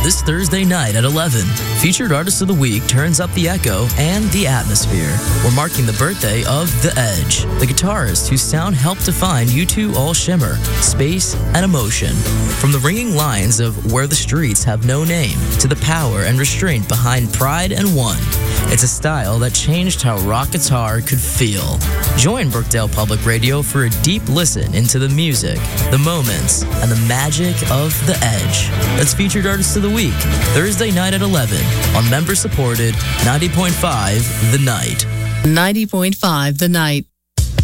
this Thursday night at 11. Featured Artist of the Week turns up the echo and the atmosphere. We're marking the birthday of The Edge, the guitarist whose sound helped define U2 all shimmer, space, and emotion. From the ringing lines of Where the Streets Have No Name to the power and restraint behind Pride and One, it's a style that changed how rock guitar could feel. Join Brookdale Public Radio for a deep listen into the music, the moments, and the magic of The Edge. That's Featured Artist of the Week, Thursday night at 11 on member-supported 90.5 The Night. 90.5 The Night.